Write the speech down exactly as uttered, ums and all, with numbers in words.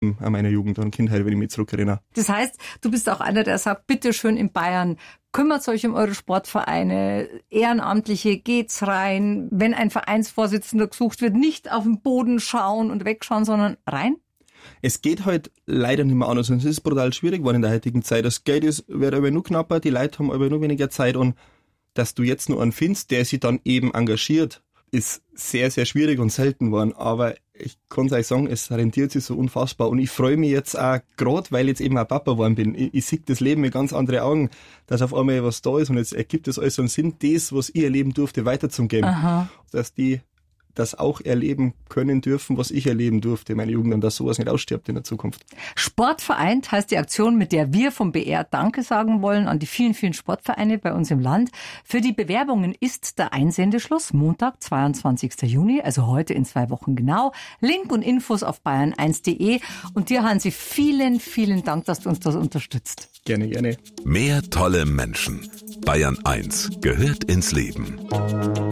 Leben an meiner Jugend und Kindheit, wenn ich mich zurückerinnere. Das heißt, du bist auch einer, der sagt, bitte schön in Bayern, kümmert euch um eure Sportvereine, Ehrenamtliche, geht's rein. Wenn ein Vereinsvorsitzender gesucht wird, nicht auf den Boden schauen und wegschauen, sondern rein? Es geht halt leider nicht mehr anders und es ist brutal schwierig geworden in der heutigen Zeit. Das Geld ist, wird aber nur knapper, die Leute haben aber nur weniger Zeit und dass du jetzt nur einen findest, der sich dann eben engagiert, ist sehr, sehr schwierig und selten geworden. Aber ich kann es euch sagen, es rentiert sich so unfassbar und ich freue mich jetzt auch, gerade weil ich jetzt eben auch Papa geworden bin, ich, ich sehe das Leben mit ganz anderen Augen, dass auf einmal was da ist und jetzt ergibt es alles so einen Sinn, das, was ich erleben durfte, weiterzugeben. Aha. Dass die das auch erleben können dürfen, was ich erleben durfte in meiner Jugend und dass sowas nicht ausstirbt in der Zukunft. Sportvereint heißt die Aktion, mit der wir vom B R Danke sagen wollen an die vielen, vielen Sportvereine bei uns im Land. Für die Bewerbungen ist der Einsendeschluss Montag, zweiundzwanzigsten Juni, also heute in zwei Wochen genau. Link und Infos auf bayern eins punkt de und dir, Hansi, vielen, vielen Dank, dass du uns das unterstützt. Gerne, gerne. Mehr tolle Menschen. Bayern eins gehört ins Leben.